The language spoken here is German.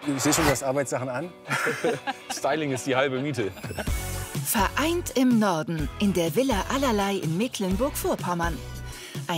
Ich sehe schon, du hast Arbeitssachen an. Styling ist die halbe Miete. Vereint im Norden in der Villa Allerlei in Mecklenburg-Vorpommern.